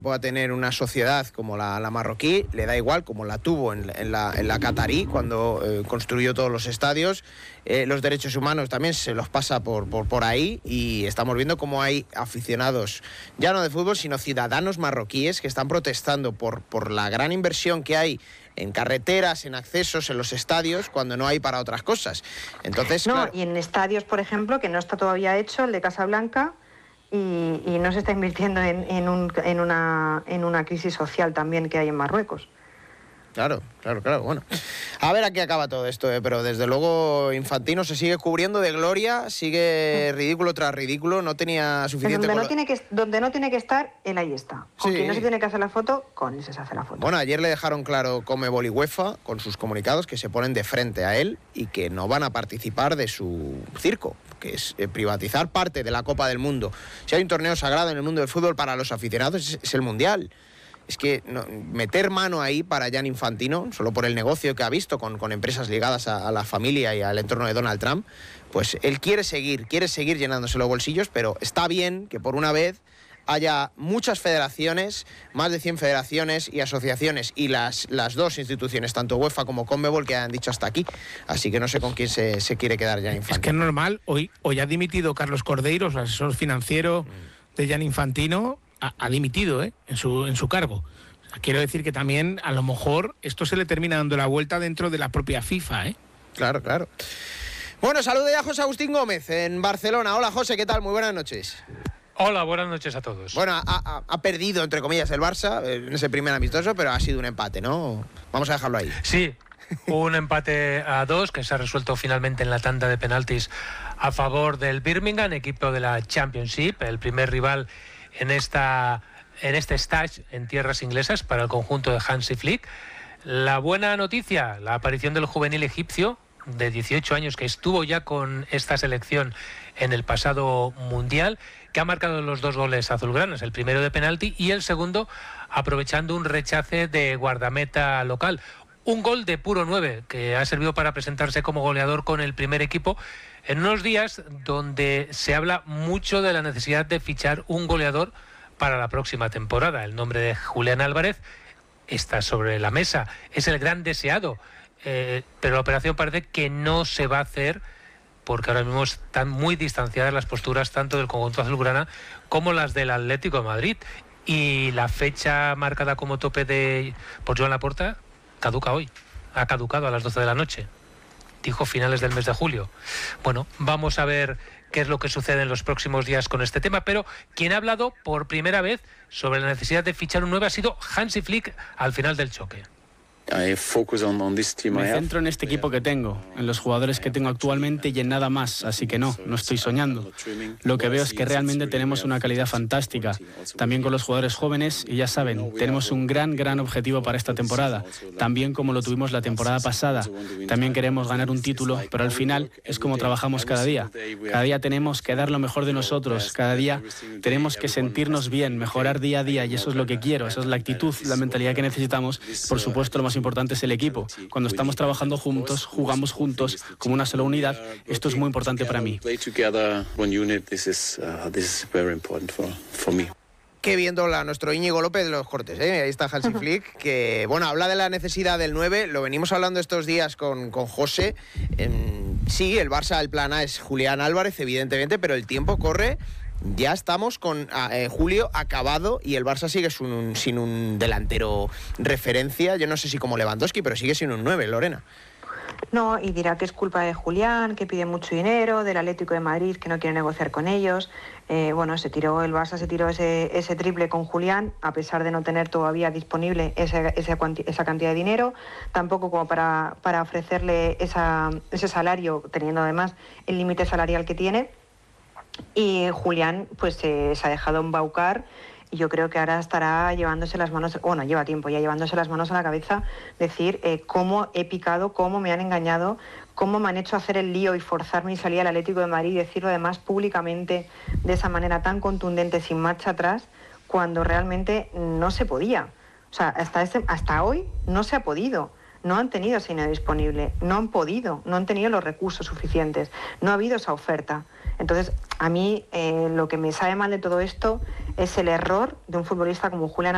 pueda tener una sociedad como la marroquí, le da igual, como la tuvo en la catarí cuando construyó todos los estadios. Los derechos humanos también se los pasa por ahí, y estamos viendo cómo hay aficionados, ya no de fútbol, sino ciudadanos marroquíes que están protestando por la gran inversión que hay en carreteras, en accesos, en los estadios, cuando no hay para otras cosas. Entonces, no, claro. Y en estadios, por ejemplo, que no está todavía hecho, el de Casablanca, y no se está invirtiendo en una crisis social también que hay en Marruecos. Claro. Bueno, a ver a qué acaba todo esto, pero desde luego Infantino se sigue cubriendo de gloria, sigue ridículo tras ridículo, no tenía suficiente... Donde no tiene que estar, él ahí está. Con quien no se tiene que hacer la foto, con él se hace la foto. Bueno, ayer le dejaron claro Conmebol y UEFA, con sus comunicados, que se ponen de frente a él y que no van a participar de su circo, que es privatizar parte de la Copa del Mundo. Si hay un torneo sagrado en el mundo del fútbol para los aficionados, es el Mundial. Es que meter mano ahí para Gianni Infantino, solo por el negocio que ha visto con empresas ligadas a la familia y al entorno de Donald Trump, pues él quiere seguir llenándose los bolsillos, pero está bien que por una vez haya muchas federaciones, más de 100 federaciones y asociaciones, y las dos instituciones, tanto UEFA como Conmebol, que han dicho hasta aquí. Así que no sé con quién se quiere quedar Gianni Infantino. Es que es normal, hoy ha dimitido Carlos Cordeiros, el asesor financiero de Gianni Infantino. Ha dimitido en su cargo. O sea, quiero decir que también, a lo mejor, esto se le termina dando la vuelta dentro de la propia FIFA, ¿eh? Claro. Bueno, salude a José Agustín Gómez en Barcelona. Hola, José, ¿qué tal? Muy buenas noches. Hola, buenas noches a todos. Bueno, ha perdido, entre comillas, el Barça en ese primer amistoso, pero ha sido un empate, ¿no? Vamos a dejarlo ahí. Sí, un empate a 2 que se ha resuelto finalmente en la tanda de penaltis a favor del Birmingham, equipo de la Championship, el primer rival en este stage en tierras inglesas para el conjunto de Hansi Flick. La buena noticia, la aparición del juvenil egipcio de 18 años que estuvo ya con esta selección en el pasado Mundial, que ha marcado los 2 goles azulgranas, el primero de penalti y el segundo aprovechando un rechace de guardameta local. Un gol de puro 9 que ha servido para presentarse como goleador con el primer equipo en unos días donde se habla mucho de la necesidad de fichar un goleador para la próxima temporada. El nombre de Julián Álvarez está sobre la mesa, es el gran deseado, pero la operación parece que no se va a hacer porque ahora mismo están muy distanciadas las posturas tanto del conjunto azulgrana como las del Atlético de Madrid, y la fecha marcada como tope por Joan Laporta caduca hoy, ha caducado a las 12 de la noche. Dijo finales del mes de julio. Bueno, vamos a ver qué es lo que sucede en los próximos días con este tema, pero quien ha hablado por primera vez sobre la necesidad de fichar un 9 ha sido Hansi Flick al final del choque. Me centro en este equipo que tengo, en los jugadores que tengo actualmente y en nada más, así que no estoy soñando. Lo que veo es que realmente tenemos una calidad fantástica, también con los jugadores jóvenes, y ya saben, tenemos un gran objetivo para esta temporada, también como lo tuvimos la temporada pasada. También queremos ganar un título, pero al final es como trabajamos cada día. Cada día tenemos que dar lo mejor de nosotros, cada día tenemos que sentirnos bien, mejorar día a día, y eso es lo que quiero, esa es la actitud, la mentalidad que necesitamos. Por supuesto, lo más importante es el equipo. Cuando estamos trabajando juntos, jugamos juntos como una sola unidad, esto es muy importante para mí. Qué bien dobla nuestro Íñigo López de los Cortes, ¿eh? Ahí está Hansi Flick, que bueno, habla de la necesidad del 9, lo venimos hablando estos días con José. Sí, el Barça, el plan A es Julián Álvarez, evidentemente, pero el tiempo corre. Ya estamos con julio acabado y el Barça sigue sin un delantero referencia. Yo no sé si como Lewandowski, pero sigue sin un 9, Lorena. No, y dirá que es culpa de Julián, que pide mucho dinero, del Atlético de Madrid, que no quiere negociar con ellos. El Barça se tiró ese triple con Julián, a pesar de no tener todavía disponible esa cantidad de dinero, tampoco como para ofrecerle ese salario, teniendo además el límite salarial que tiene. Y Julián pues se ha dejado embaucar, y yo creo que ahora estará llevándose las manos, lleva tiempo ya llevándose las manos a la cabeza, decir cómo he picado, cómo me han engañado, cómo me han hecho hacer el lío y forzarme y salir al Atlético de Madrid y decirlo además públicamente de esa manera tan contundente, sin marcha atrás, cuando realmente no se podía. O sea, hasta hoy no se ha podido. No han tenido ese dinero disponible, no han podido, no han tenido los recursos suficientes, no ha habido esa oferta. Entonces, a mí lo que me sabe mal de todo esto es el error de un futbolista como Julián